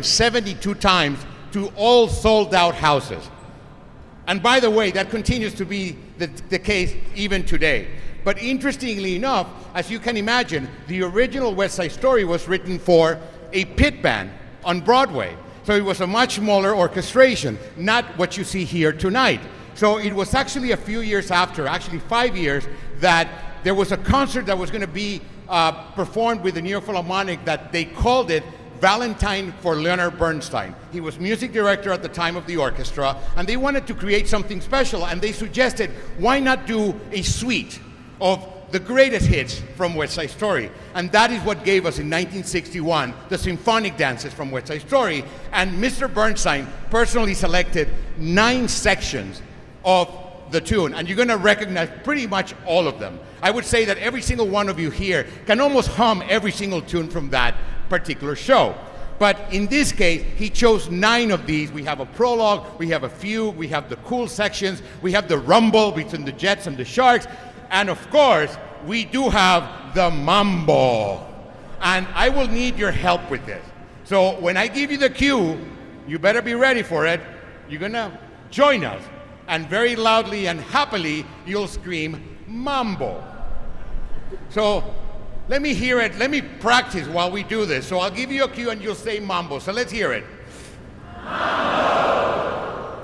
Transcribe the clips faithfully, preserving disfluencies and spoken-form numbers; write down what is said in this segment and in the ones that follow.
seventy-two times to all sold-out houses. And by the way, that continues to be the, the case even today. But interestingly enough, as you can imagine, the original West Side Story was written for a pit band on Broadway. So it was a much smaller orchestration, not what you see here tonight. So it was actually a few years after, actually five years, that there was a concert that was going to be uh, performed with the New York Philharmonic that they called it Valentine for Leonard Bernstein. He was music director at the time of the orchestra, and they wanted to create something special, and they suggested, why not do a suite of the greatest hits from West Side Story? And that is what gave us in nineteen sixty-one the symphonic dances from West Side Story. And Mister Bernstein personally selected nine sections of the tune, and you're going to recognize pretty much all of them. I would say that every single one of you here can almost hum every single tune from that particular show. But in this case, he chose nine of these. We have a prologue, we have a fugue, we have the cool sections, we have the rumble between the Jets and the Sharks, and of course, we do have the mambo. And I will need your help with this. So when I give you the cue, you better be ready for it. You're gonna join us, and very loudly and happily, you'll scream mambo. So let me hear it. Let me practice while we do this. So I'll give you a cue and you'll say mambo. So let's hear it. Mambo.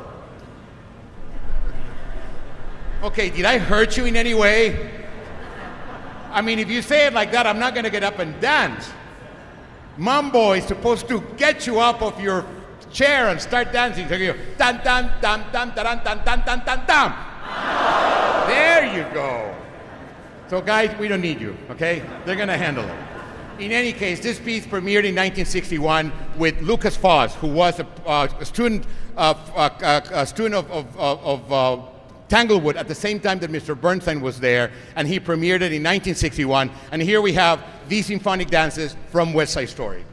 Okay, did I hurt you in any way? I mean, if you say it like that, I'm not going to get up and dance. Mambo is supposed to get you up off your chair and start dancing. So you go, tan tan tan tan tan tan tan tan tan tan. There you go. So guys, we don't need you, okay? They're gonna handle it. In any case, this piece premiered in nineteen sixty-one with Lucas Foss, who was a, uh, a student of uh, uh, a student of, of, of uh, Tanglewood at the same time that Mister Bernstein was there, and he premiered it in nineteen sixty-one. And here we have these symphonic dances from West Side Story.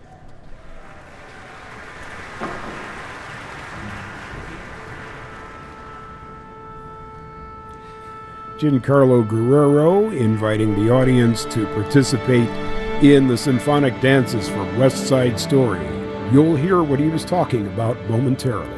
Giancarlo Guerrero inviting the audience to participate in the symphonic dances from West Side Story. You'll hear what he was talking about momentarily.